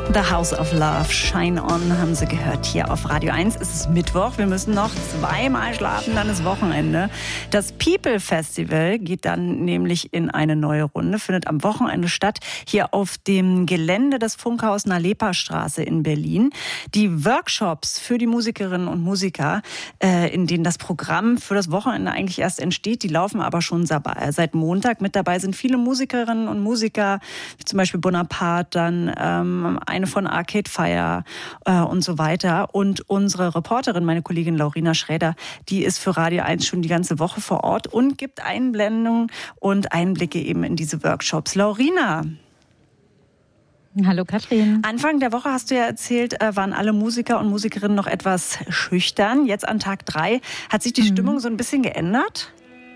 The House of Love, Shine On, haben Sie gehört hier auf Radio 1. Es ist Mittwoch, wir müssen noch zweimal schlafen, dann ist Wochenende. Das People Festival geht dann nämlich in eine neue Runde, findet am Wochenende statt, hier auf dem Gelände des Funkhaus Nalepa-Straße in Berlin. Die Workshops für die Musikerinnen und Musiker, in denen das Programm für das Wochenende eigentlich erst entsteht, die laufen aber schon seit Montag. Mit dabei sind viele Musikerinnen und Musiker, wie zum Beispiel Bonaparte, dann eine von Arcade Fire und so weiter. Und unsere Reporterin, meine Kollegin Laurina Schräder, die ist für Radio 1 schon die ganze Woche vor Ort und gibt Einblendungen und Einblicke eben in diese Workshops. Laurina. Hallo Katrin. Anfang der Woche, hast du ja erzählt, waren alle Musiker und Musikerinnen noch etwas schüchtern. Jetzt an Tag 3 hat sich die Stimmung so ein bisschen geändert?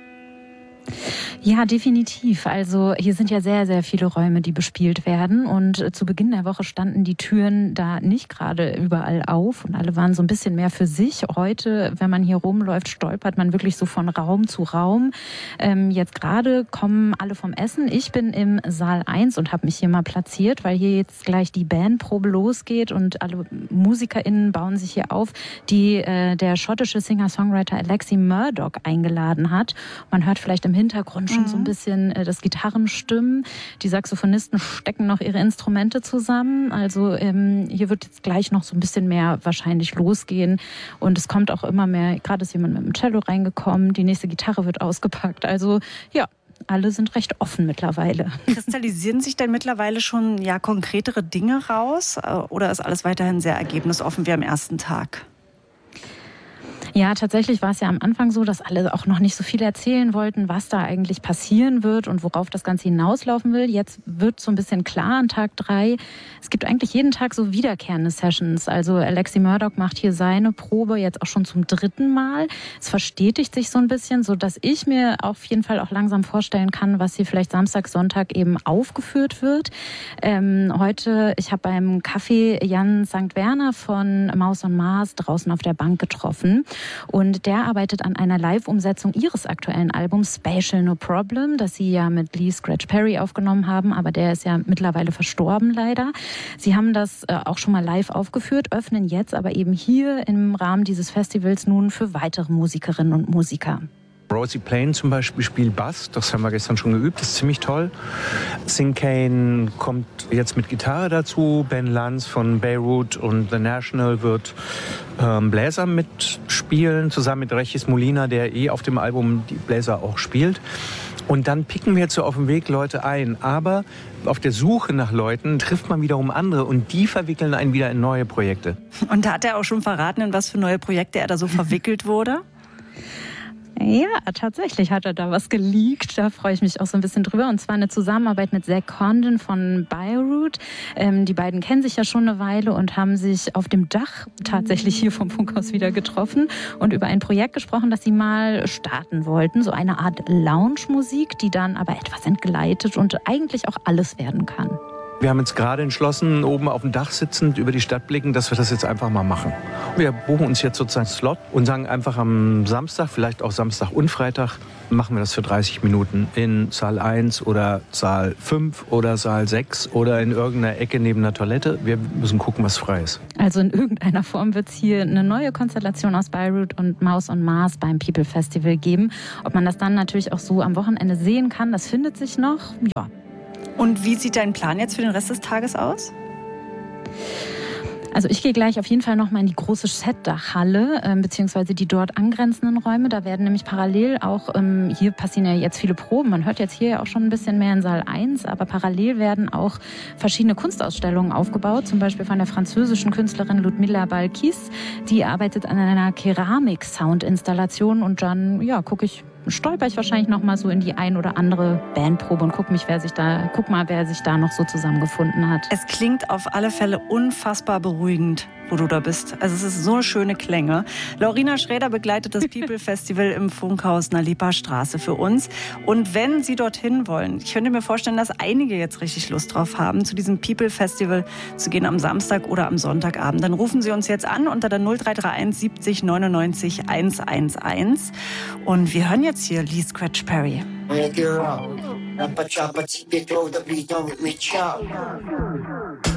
Ja, definitiv. Also hier sind ja sehr, sehr viele Räume, die bespielt werden. Und zu Beginn der Woche standen die Türen da nicht gerade überall auf und alle waren so ein bisschen mehr für sich. Heute, wenn man hier rumläuft, stolpert man wirklich so von Raum zu Raum. Jetzt gerade kommen alle vom Essen. Ich bin im Saal 1 und habe mich hier mal platziert, weil hier jetzt gleich die Bandprobe losgeht und alle MusikerInnen bauen sich hier auf, die der schottische Singer-Songwriter Alexi Murdoch eingeladen hat. Man hört vielleicht im Hintergrund schon so ein bisschen das Gitarrenstimmen. Die Saxophonisten stecken noch ihre Instrumente zusammen. Also hier wird jetzt gleich noch so ein bisschen mehr wahrscheinlich losgehen. Und es kommt auch immer mehr, gerade ist jemand mit dem Cello reingekommen, die nächste Gitarre wird ausgepackt. Also ja, alle sind recht offen mittlerweile. Kristallisieren sich denn mittlerweile schon konkretere Dinge raus? Oder ist alles weiterhin sehr ergebnisoffen wie am ersten Tag? Ja, tatsächlich war es ja am Anfang so, dass alle auch noch nicht so viel erzählen wollten, was da eigentlich passieren wird und worauf das Ganze hinauslaufen will. Jetzt wird so ein bisschen klar an Tag 3. Es gibt eigentlich jeden Tag so wiederkehrende Sessions. Also Alexi Murdoch macht hier seine Probe jetzt auch schon zum 3. Mal. Es verstetigt sich so ein bisschen, so dass ich mir auf jeden Fall auch langsam vorstellen kann, was hier vielleicht Samstag, Sonntag eben aufgeführt wird. Heute, ich habe beim Café Jan St. Werner von Maus on Mars draußen auf der Bank getroffen. Und der arbeitet an einer Live-Umsetzung ihres aktuellen Albums Spatial No Problem, das sie ja mit Lee Scratch Perry aufgenommen haben, aber der ist ja mittlerweile verstorben leider. Sie haben das auch schon mal live aufgeführt, öffnen jetzt aber eben hier im Rahmen dieses Festivals nun für weitere Musikerinnen und Musiker. Rosie Plain zum Beispiel spielt Bass, das haben wir gestern schon geübt, das ist ziemlich toll. Sing Kane kommt jetzt mit Gitarre dazu, Ben Lanz von Beirut und The National wird Bläser mitspielen, zusammen mit Regis Molina, der auf dem Album die Bläser auch spielt. Und dann picken wir jetzt so auf dem Weg Leute ein. Aber auf der Suche nach Leuten trifft man wiederum andere und die verwickeln einen wieder in neue Projekte. Und hat er auch schon verraten, in was für neue Projekte er da so verwickelt wurde? Ja, tatsächlich hat er da was geleakt. Da freue ich mich auch so ein bisschen drüber. Und zwar eine Zusammenarbeit mit Zach Condon von Beirut. Die beiden kennen sich ja schon eine Weile und haben sich auf dem Dach tatsächlich hier vom Funkhaus wieder getroffen und über ein Projekt gesprochen, das sie mal starten wollten. So eine Art Lounge-Musik, die dann aber etwas entgleitet und eigentlich auch alles werden kann. Wir haben jetzt gerade entschlossen, oben auf dem Dach sitzend, über die Stadt blicken, dass wir das jetzt einfach mal machen. Wir buchen uns jetzt sozusagen einen Slot und sagen einfach am Samstag, vielleicht auch Samstag und Freitag, machen wir das für 30 Minuten in Saal 1 oder Saal 5 oder Saal 6 oder in irgendeiner Ecke neben einer Toilette. Wir müssen gucken, was frei ist. Also in irgendeiner Form wird es hier eine neue Konstellation aus Beirut und Maus on Mars beim People Festival geben. Ob man das dann natürlich auch so am Wochenende sehen kann, das findet sich noch. Ja. Und wie sieht dein Plan jetzt für den Rest des Tages aus? Also ich gehe gleich auf jeden Fall noch mal in die große Chat-Dachhalle, beziehungsweise die dort angrenzenden Räume. Da werden nämlich parallel auch, hier passieren ja jetzt viele Proben, man hört jetzt hier ja auch schon ein bisschen mehr in Saal 1, aber parallel werden auch verschiedene Kunstausstellungen aufgebaut, zum Beispiel von der französischen Künstlerin Ludmilla Balkis. Die arbeitet an einer Keramik-Sound-Installation und dann, stolper ich wahrscheinlich noch mal so in die ein oder andere Bandprobe und guck mal, wer sich da noch so zusammengefunden hat. Es klingt auf alle Fälle unfassbar beruhigend, wo du da bist. Also es ist so schöne Klänge. Laurina Schräder begleitet das People Festival im Funkhaus Nalepa-Straße für uns. Und wenn Sie dorthin wollen, ich könnte mir vorstellen, dass einige jetzt richtig Lust drauf haben, zu diesem People Festival zu gehen am Samstag oder am Sonntagabend, dann rufen Sie uns jetzt an unter der 0331 70 99 111. Und wir hören jetzt hier Lee Scratch Perry.